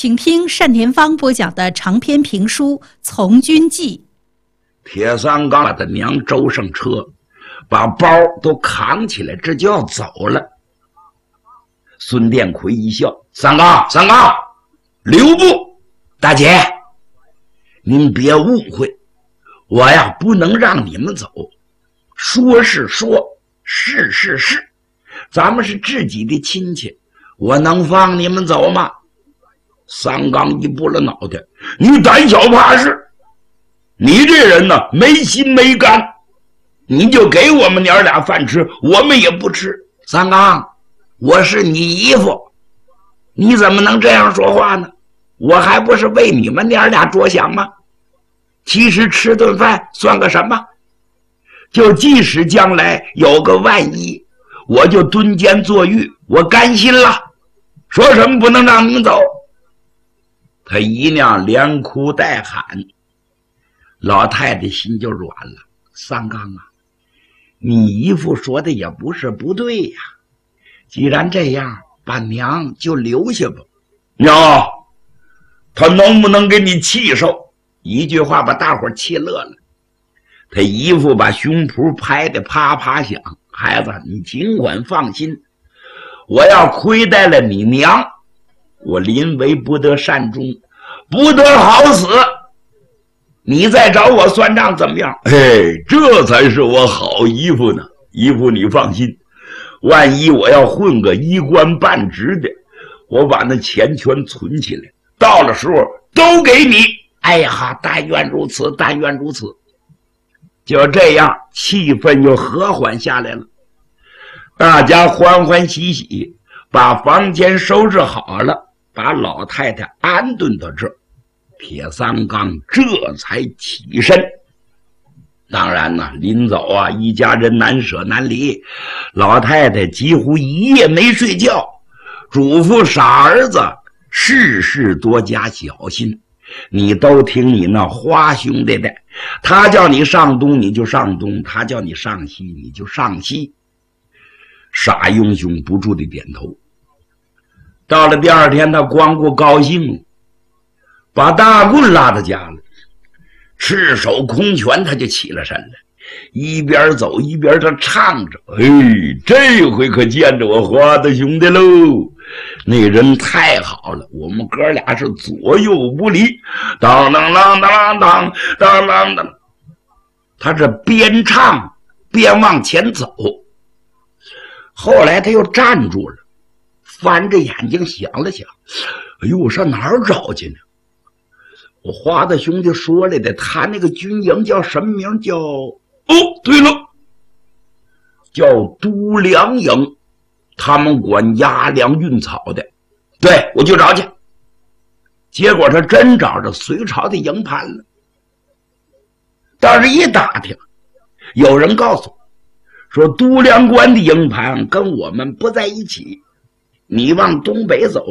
请听单田芳播讲的长篇评书《从军记》。 铁三刚把他娘周上车，把包都扛起来，这就要走了。孙殿魁一笑：“三刚，留步！大姐，您别误会，我呀不能让你们走。说是说，是是是，咱们是自己的亲戚，我能放你们走吗？”三刚一拨了脑袋：“你胆小怕事，你这人呢没心没肝，你就给我们娘俩饭吃，我们也不吃。三刚，我是你姨父，你怎么能这样说话呢？我还不是为你们娘俩着想吗？其实吃顿饭算个什么？就即使将来有个万一，我就蹲监坐狱，我甘心了。说什么不能让你们走？”他姨娘连哭带喊，老太太心就软了。三刚啊，你姨父说的也不是不对呀，既然这样，把娘就留下吧。娘，他能不能给你气受？一句话把大伙气乐了。他姨父把胸脯拍得啪啪响：“孩子，你尽管放心，我要亏待了你娘，我临危不得善终，不得好死，你再找我算账怎么样？”“这才是我好姨父呢。姨父你放心，万一我要混个一官半职的，我把那钱全存起来，到了时候都给你。”“哎呀，但愿如此，但愿如此。”就这样，气氛又和缓下来了。大家欢欢喜喜把房间收拾好了，把老太太安顿到这儿，铁三刚这才起身。当然呢，临走啊，一家人难舍难离，老太太几乎一夜没睡觉，嘱咐傻儿子事事多加小心，你都听你那花兄弟的，他叫你上东你就上东，他叫你上西你就上西。傻英雄不住地点头。到了第二天，他光顾高兴了，把大棍拉到家了，赤手空拳他就起了身了，一边走一边他唱着：“这回可见着我花的兄弟喽，那人太好了，我们哥俩是左右不离，当当当当当当当当。”他这边唱边往前走，后来他又站住了，翻着眼睛想了想：“我上哪儿找去呢？我花的兄弟说来的，他那个军营叫什么名？叫……对了，叫都粮营，他们管押粮运草的。对，我就找去。”结果他真找着隋朝的营盘了。但是一打听，有人告诉说都粮官的营盘跟我们不在一起，你往东北走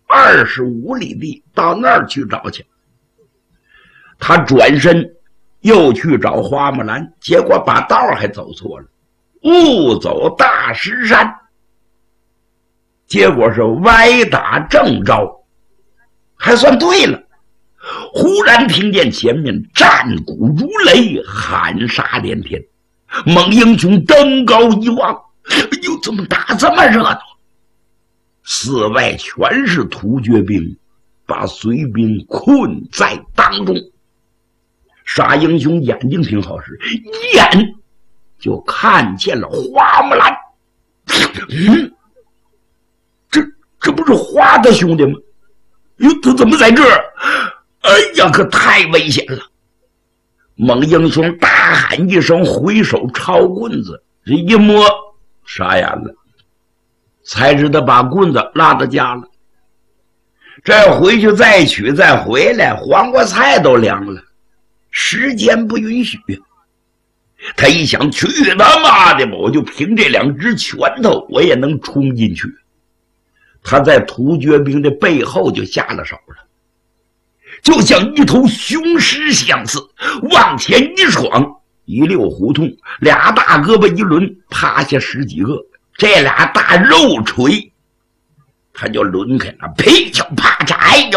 25里地，到那儿去找去。他转身又去找花木兰，结果把道还走错了，误走大石山，结果是歪打正着，还算对了。忽然听见前面战鼓如雷，喊杀连天，猛英雄登高一望，怎么打这么热闹？四外全是突厥兵，把隋兵困在当中。傻英雄眼睛挺好使，一眼就看见了花木兰。这不是花的兄弟吗？他怎么在这儿？哎呀，可太危险了！猛英雄大喊一声，回手抄棍子，这一摸傻眼了，才知道把棍子拉到家了。这回去再取再回来，黄瓜菜都凉了，时间不允许。他一想，去他妈的吧，我就凭这2只拳头我也能冲进去。他在突厥兵的背后就下了手了，就像一头雄狮相似，往前一闯，一溜胡同，俩大胳膊一抡，趴下10几个，这俩大肉锤他就抡开了，噼里啪嚓，哎呦，